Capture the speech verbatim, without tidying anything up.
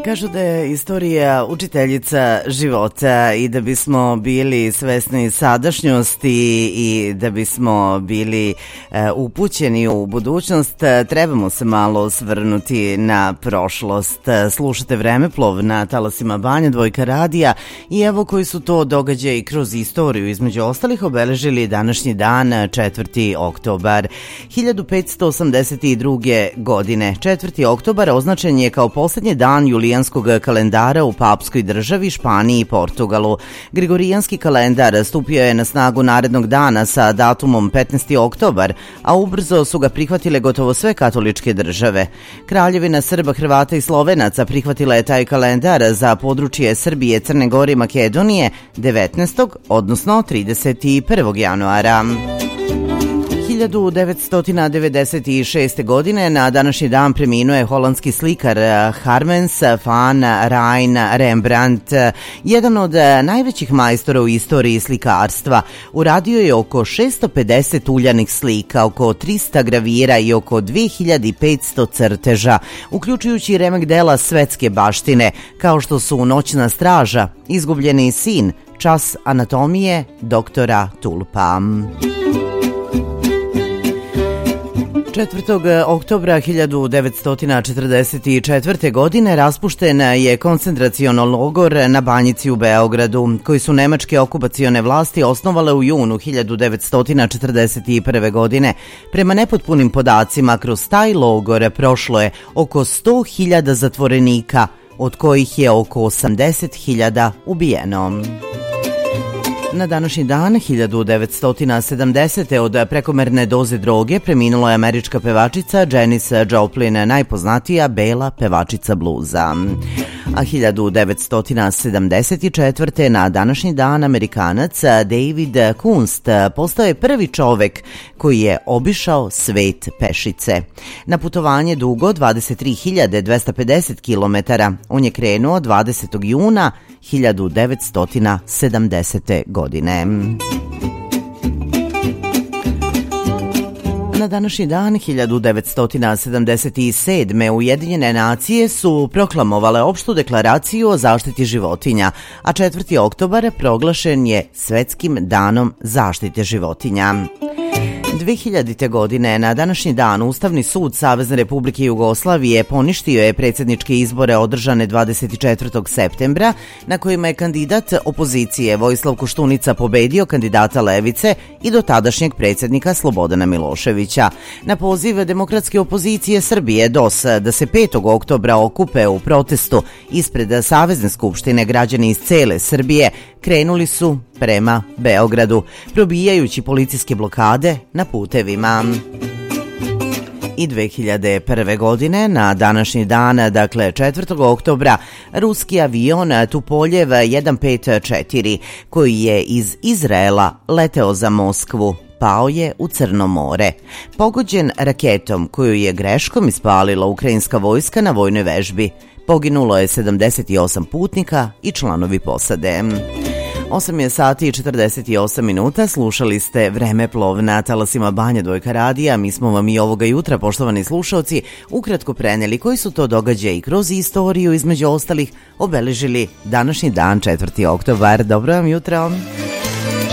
Kažu da je istorija učiteljica života i da bismo bili svesni sadašnjosti i da bismo bili e, upućeni u budućnost, trebamo se malo osvrnuti na prošlost. Slušate Vremeplov na talasima Banja Dvojka radija i evo koji su to događaji kroz istoriju. Između ostalih obeležili današnji dan, četvrti oktobar. hiljadu petsto osamdeset druge. godine. četvrti oktobar označen je kao posljednji dan julijanskog kalendara u papskoj državi Španiji i Portugalu. Gregorijanski kalendar stupio je na snagu narednog dana sa datumom petnaesti oktobar, a ubrzo su ga prihvatile gotovo sve katoličke države. Kraljevina Srba, Hrvata i Slovenaca prihvatila je taj kalendar za područje Srbije, Crne Gore i Makedonije devetnaestog odnosno trideset prvog januara. hiljadu devetsto devedeset šeste. godine na današnji dan preminuo je holandski slikar Harmens van Rijn Rembrandt, jedan od najvećih majstora u istoriji slikarstva. Uradio je oko šesto pedeset uljanih slika, oko trista gravira i oko dve hiljade petsto crteža, uključujući remek dela svetske baštine, kao što su Noćna straža, Izgubljeni sin, Čas anatomije doktora Tulpa. četvrtog oktobra hiljadu devetsto četrdeset četvrte. godine raspušten je koncentraciono logor na Banjici u Beogradu, koji su nemačke okupacione vlasti osnovale u junu hiljadu devetsto četrdeset prve. godine. Prema nepotpunim podacima, kroz taj logor prošlo je oko sto hiljada zatvorenika, od kojih je oko osamdeset hiljada ubijeno. Na današnji dan, hiljadu devetsto sedamdesete. od prekomerne doze droge preminula je američka pevačica Janis Joplin, najpoznatija bela pevačica bluza. A hiljadu devetsto sedamdeset četvrte. na današnji dan Amerikanac David Kunst postao je prvi čovek koji je obišao svet pešice. Na putovanje dugo dvadeset tri hiljade dvesta pedeset kilometara on je krenuo dvadesetog juna hiljadu devetsto sedamdesete. godine. Na današnji dan, hiljadu devetsto sedamdeset sedme. Ujedinjene nacije su proklamovale opštu deklaraciju o zaštiti životinja, a četvrti oktobar proglašen je Svetskim danom zaštite životinja. dve hiljadite. godine na današnji dan Ustavni sud Savezne Republike Jugoslavije poništio je predsjedničke izbore održane dvadeset četvrtog septembra, na kojima je kandidat opozicije Vojislav Koštunica pobedio kandidata Levice i dotadašnjeg predsjednika Slobodana Miloševića. Na poziv demokratske opozicije Srbije D O S da se petog oktobra okupe u protestu ispred Savezne skupštine, građani iz cele Srbije krenuli su prema Beogradu, probijajući policijske blokade na putevima. I dve hiljade prve. godine na današnji dan, dakle četvrtog oktobra, ruski avion Tupoljev jedan pet četiri, koji je iz Izraela leteo za Moskvu, pao je u Crno more, pogođen raketom koju je greškom ispalila ukrajinska vojska na vojnoj vežbi. Poginulo je sedamdeset osam putnika i članovi posade. osam je sati i četrdeset osam minuta, slušali ste Vremeplov na talasima Banja Dvojka radija. Mi smo vam i ovoga jutra, poštovani slušalci, ukratko preneli koji su to događaji kroz istoriju, između ostalih obeležili današnji dan, četvrti oktobar. Dobro vam jutro!